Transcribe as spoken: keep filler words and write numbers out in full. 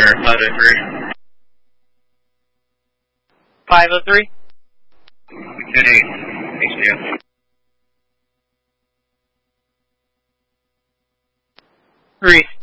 five oh three. five oh three? Good eight. H D F. Three